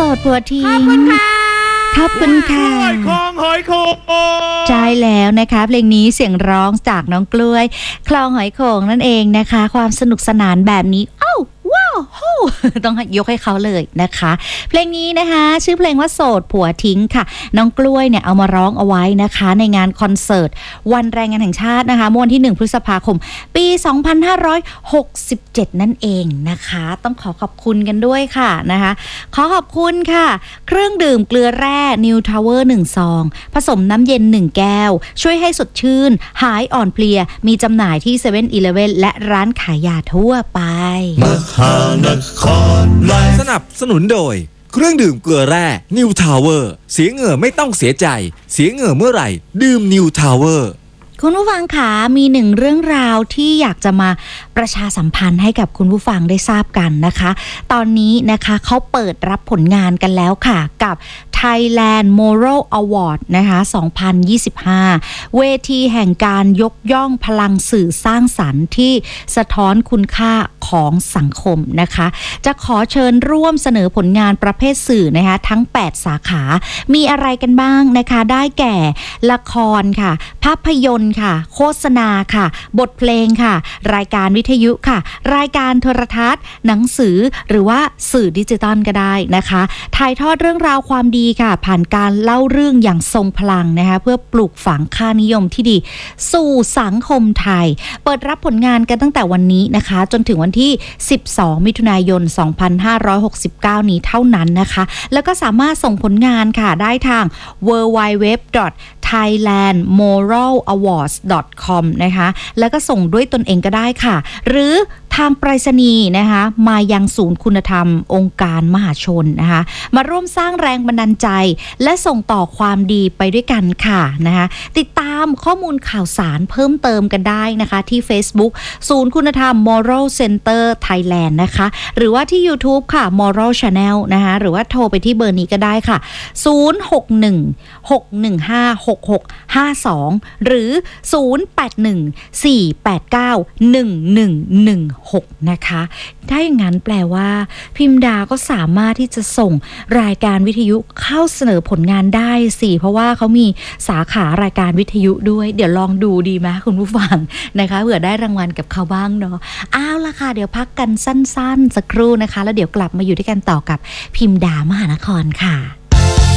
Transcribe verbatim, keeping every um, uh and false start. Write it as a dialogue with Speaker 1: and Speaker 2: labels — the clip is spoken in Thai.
Speaker 1: ดผัวทิ้งขอบคุณค่ะ
Speaker 2: หอยคองหอยโขง
Speaker 1: ใช่แล้วนะคะเพลงนี้เสียงร้องจากน้องกล้วยคลองหอยโขงนั่นเองนะคะความสนุกสนานแบบนี้เอ้าว้าวโหต้องยกให้เขาเลยนะคะเพลงนี้นะคะชื่อเพลงว่าโสดผัวทิ้งค่ะน้องกล้วยเนี่ยเอามาร้องเอาไว้นะคะในงานคอนเสิร์ตวันแรงงานแห่งชาตินะคะเมื่อวันที่หนึ่งพฤษภาคมปีสองพันห้าร้อยหกสิบเจ็ดนั่นเองนะคะต้องขอขอบคุณกันด้วยค่ะนะคะขอขอบคุณค่ะเครื่องดื่มเกลือแร่ New Tower หนึ่งซองผสมน้ำเย็นหนึ่งแก้วช่วยให้สดชื่นหายอ่อนเพลียมีจำหน่ายที่ เซเว่น อีเลฟเว่น และร้านขายยาทั่วไป
Speaker 2: มหานครไลฟ์
Speaker 3: สนับสนุนโดยเครื่องดื่มเกลือแร่ New Tower เสียเหงื่อไม่ต้องเสียใจเสียเหงื่อเมื่อไหร่ดื่ม New Tower
Speaker 1: คุณผู้ฟังคะมีหนึ่งเรื่องราวที่อยากจะมาประชาสัมพันธ์ให้กับคุณผู้ฟังได้ทราบกันนะคะตอนนี้นะคะเขาเปิดรับผลงานกันแล้วค่ะกับ Thailand Moral Award นะคะสองพันยี่สิบห้าเวทีแห่งการยกย่องพลังสื่อสร้างสรรค์ที่สะท้อนคุณค่าของสังคมนะคะจะขอเชิญร่วมเสนอผลงานประเภทสื่อนะคะทั้งแปดสาขามีอะไรกันบ้างนะคะได้แก่ละครค่ะภาพยนตร์ค่ะโฆษณาค่ะบทเพลงค่ะรายการวิทยุค่ะรายการโทรทัศน์หนังสือหรือว่าสื่อดิจิตอลก็ได้นะคะถ่ายทอดเรื่องราวความดีค่ะผ่านการเล่าเรื่องอย่างทรงพลังนะคะเพื่อปลูกฝังค่านิยมที่ดีสู่สังคมไทยเปิดรับผลงานกันตั้งแต่วันนี้นะคะจนถึงวันที่สิบสองมิถุนายนสองพันห้าร้อยหกสิบเก้านี้เท่านั้นนะคะแล้วก็สามารถส่งผลงานค่ะได้ทาง ดับเบิลยู ดับเบิลยู ดับเบิลยู ดอท ไทยแลนด์ โมรัล อวอร์ดส์ ดอท คอม นะคะแล้วก็ส่งด้วยตนเองก็ได้ค่ะหรือทางไปรษณีย์นะคะมายังศูนย์คุณธรรมองค์การมหาชนนะคะมาร่วมสร้างแรงบันดาลใจและส่งต่อความดีไปด้วยกันค่ะนะคะติดตามข้อมูลข่าวสารเพิ่มเติมกันได้นะคะที่ Facebook ศูนย์คุณธรรม Moral Center Thailand นะคะหรือว่าที่ YouTube ค่ะ Moral Channel นะคะหรือว่าโทรไปที่เบอร์นี้ก็ได้ค่ะศูนย์ หก หนึ่ง หก หนึ่ง ห้า หก หก ห้า สองหรือศูนย์ แปด หนึ่ง สี่ แปด เก้า หนึ่ง หนึ่ง หนึ่ง หกนะคะถ้าอย่างนั้นแปลว่าพิมดาก็สามารถที่จะส่งรายการวิทยุเข้าเสนอผลงานได้สิเพราะว่าเขามีสาขารายการวิทยุด้วยเดี๋ยวลองดูดีไหมคุณผู้ฟังนะคะเผื่อได้รางวัลกับเขาบ้างเนาะอ้าวล่ะค่ะเดี๋ยวพักกันสั้นๆสักครู่นะคะแล้วเดี๋ยวกลับมาอยู่ด้วยกันต่อกับพิมดามหานครค่ะ